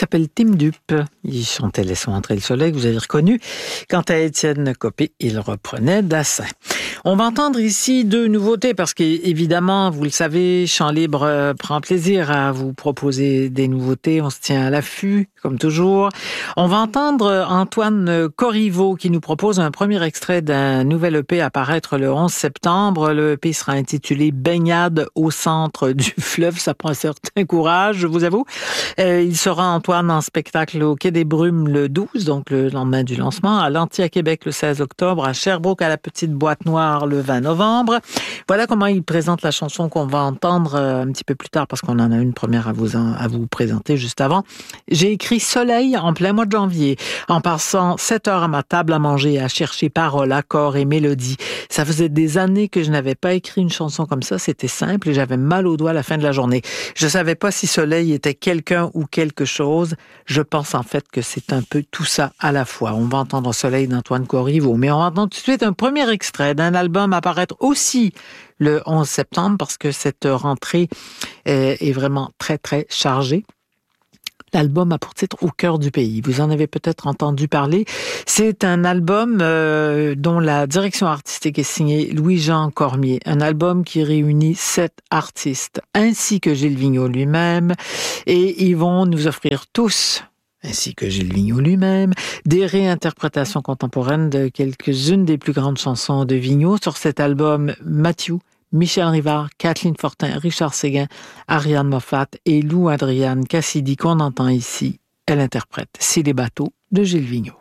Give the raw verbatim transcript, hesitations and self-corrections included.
s'appelle Tim Dupe. Il chantait « Laissons entrer le soleil », vous avez reconnu. Quant à Étienne Copé, il reprenait Dassin. On va entendre ici deux nouveautés parce qu'évidemment, vous le savez, Chant Libre euh, prend plaisir à vous proposer des nouveautés. On se tient à l'affût, comme toujours. On va entendre Antoine Corriveau qui nous propose un premier extrait d'un nouvel E P à paraître le onze septembre. Le E P sera intitulé « Baignade au centre du fleuve ». Ça prend un certain courage, je vous avoue. Euh, il sera, Antoine, en spectacle au Quai des Brumes le douze, donc le lendemain du lancement, à l'Anti à Québec le seize octobre, à Sherbrooke à la Petite Boîte Noire le vingt novembre. Voilà comment il présente la chanson qu'on va entendre un petit peu plus tard parce qu'on en a une première à vous, en, à vous présenter juste avant. J'ai écrit Soleil en plein mois de janvier en passant sept heures à ma table à manger, à chercher paroles, accords et mélodies. Ça faisait des années que je n'avais pas écrit une chanson comme ça. C'était simple et j'avais mal aux doigts à la fin de la journée. Je savais pas si Soleil était quelqu'un ou quelque chose. Je pense en fait que c'est un peu tout ça à la fois. On va entendre Soleil d'Antoine Corriveau, mais on va entendre tout de suite un premier extrait d'un album à paraître aussi le onze septembre parce que cette rentrée est vraiment très très chargée. L'album a pour titre « Au cœur du pays ». Vous en avez peut-être entendu parler. C'est un album euh, dont la direction artistique est signée Louis-Jean Cormier. Un album qui réunit sept artistes, ainsi que Gilles Vigneault lui-même. Et ils vont nous offrir tous, ainsi que Gilles Vigneault lui-même, des réinterprétations contemporaines de quelques-unes des plus grandes chansons de Vigneault. Sur cet album, Mathieu, Michel Rivard, Kathleen Fortin, Richard Séguin, Ariane Moffat et Lou Adriane Cassidy qu'on entend ici. Elle interprète « Si les bateaux » de Gilles Vigneault.